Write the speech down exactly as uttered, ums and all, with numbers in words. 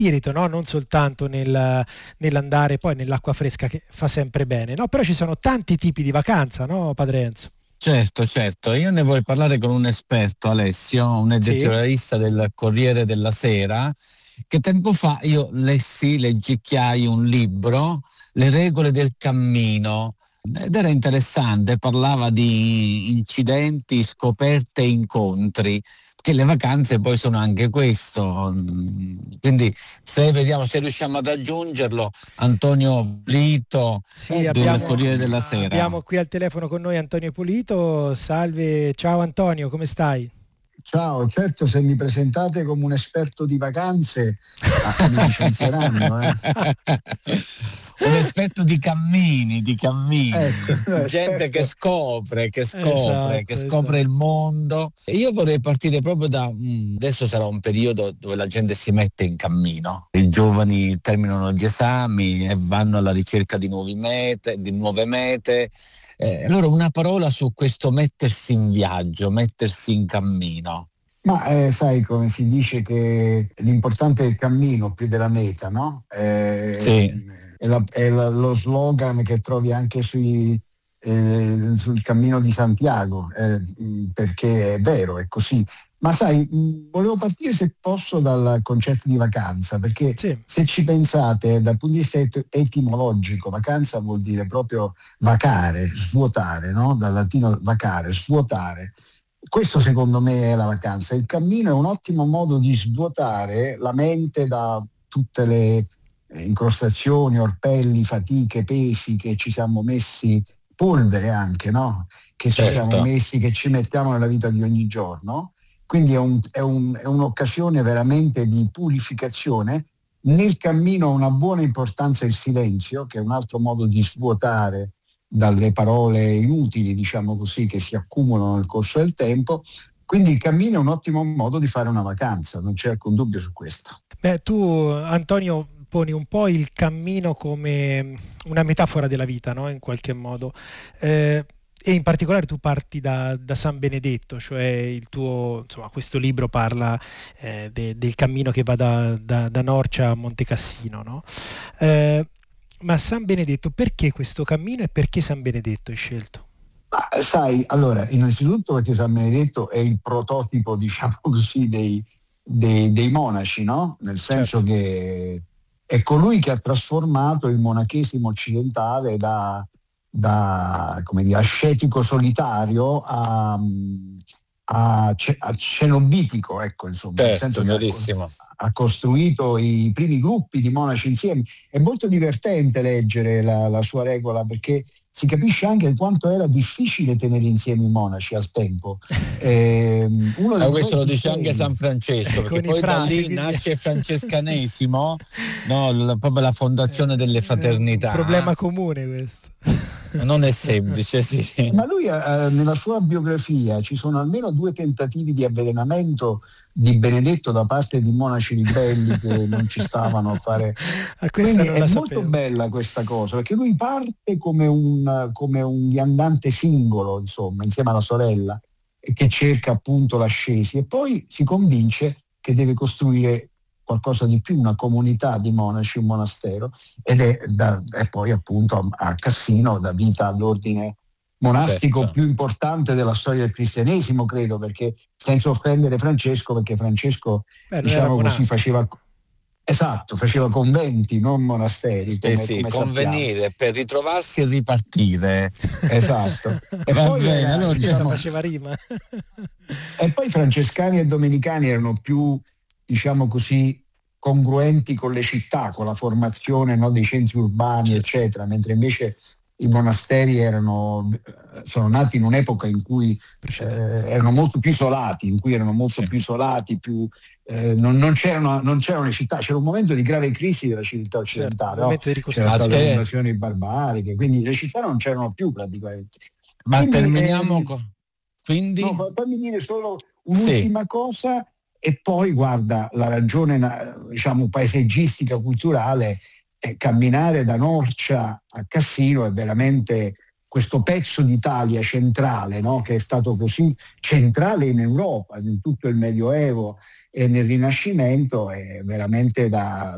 spirito, no? Non soltanto nel, nell'andare poi nell'acqua fresca, che fa sempre bene, no? Però ci sono tanti tipi di vacanza, no, padre Enzo? Certo, certo, io ne voglio parlare con un esperto, Alessio, un Sì, editorialista del Corriere della Sera, che tempo fa io lessi, leggicchiai un libro, Le regole del cammino, ed era interessante, parlava di incidenti, scoperte e incontri, che le vacanze poi sono anche questo. Quindi se vediamo se riusciamo ad aggiungerlo, Antonio Blito sì, del abbiamo, Corriere della Sera. abbiamo qui al telefono con noi Antonio Pulito. Salve, ciao Antonio, come stai? Ciao, certo, se mi presentate come un esperto di vacanze, ah, mi licenzieranno, eh. Un esperto di cammini, di cammini, Ecco, no, gente che esperto. scopre, che scopre, che Esatto, scopre esatto. il mondo. E io vorrei partire proprio da, mm, adesso sarà un periodo dove la gente si mette in cammino. I giovani terminano gli esami e vanno alla ricerca di nuove mete, di nuove mete. Eh, allora una parola su questo mettersi in viaggio, mettersi in cammino. Ma eh, sai come si dice che l'importante è il cammino più della meta, no? Eh, Sì, è la- è la- lo slogan che trovi anche sui, eh, sul cammino di Santiago, eh, mh, perché è vero, è così. Ma sai, mh, volevo partire se posso dal concetto di vacanza, perché Sì, se ci pensate dal punto di vista et- etimologico, vacanza vuol dire proprio vacare, svuotare, no? Dal latino vacare, svuotare. Questo secondo me è la vacanza. Il cammino è un ottimo modo di svuotare la mente da tutte le eh, incrostazioni, orpelli, fatiche, pesi che ci siamo messi, polvere anche, no? Che ci siamo certo. messi, che ci mettiamo nella vita di ogni giorno. Quindi è, un- è un- è un'occasione veramente di purificazione. Nel cammino ha una buona importanza il silenzio, che è un altro modo di svuotare dalle parole inutili, diciamo così, che si accumulano nel corso del tempo. Quindi il cammino è un ottimo modo di fare una vacanza, non c'è alcun dubbio su questo. beh, tu Antonio poni un po' il cammino come una metafora della vita, no? In qualche modo. Eh, e in particolare tu parti da, da San Benedetto, cioè il tuo, insomma, questo libro parla eh, de- del cammino che va da, da- da Norcia a Monte Cassino, no? Eh, ma San Benedetto, perché questo cammino e perché San Benedetto hai scelto? Ma sai, allora, innanzitutto perché San Benedetto è il prototipo, diciamo così, dei, dei- dei monaci, no? Nel senso Certo. che è colui che ha trasformato il monachesimo occidentale da, da, come dire, ascetico solitario a, a, ce- a cenobitico, ecco, insomma, nel Certo, senso che ha, verissimo. ha costruito i primi gruppi di monaci insieme. È molto divertente leggere la, la sua regola perché si capisce anche quanto era difficile tenere insieme i monaci al tempo. Eh, uno Ma dei questo lo poeti dice anche svegli. San Francesco, perché Con i poi da frati, lì quindi nasce il francescanesimo, no? La- proprio la fondazione delle è un fraternità. problema comune questo. Non è semplice, sì. Ma lui eh, nella sua biografia ci sono almeno due tentativi di avvelenamento di Benedetto da parte di monaci ribelli che non ci stavano a fare. A questa Quindi non è la molto sapevo. bella questa cosa, perché lui parte come un, come un viandante singolo, insomma, insieme alla sorella, e che cerca appunto l'ascesi e poi si convince che deve costruire qualcosa di più, una comunità di monaci, un monastero, ed è, da, è poi appunto a, a Cassino dà vita all'ordine monastico Certo. più importante della storia del cristianesimo, credo, perché senza offendere Francesco, perché Francesco, Beh, non era diciamo così, monastico. faceva, esatto, faceva conventi, non monasteri, Sì, come, sì, come sappiamo. convenire per ritrovarsi e ripartire. Esatto. E Va poi bene, era, allora Questa diciamo, faceva rima. e poi i francescani e domenicani erano più, diciamo così, congruenti con le città, con la formazione, no, dei centri urbani, Certo. eccetera, mentre invece i monasteri erano, eh, sono nati in un'epoca in cui eh, Precedente. erano molto più isolati, in cui erano molto sì. più isolati, più, eh, non, non c'erano, non c'erano le città, c'era un momento di grave crisi della civiltà Certo, un occidentale, no? momento di C'era Ma stata ricostruzione. te, l'invasione barbariche, quindi le città non c'erano più praticamente. ma Quindi terminiamo ehm, con... no, Quindi? fa- fammi dire solo Sì, un'ultima cosa e poi guarda la ragione na- diciamo paesaggistica culturale è camminare da Norcia a Cassino è veramente questo pezzo d'Italia centrale, no? Che è stato così centrale in Europa in tutto il Medioevo e nel Rinascimento è veramente da,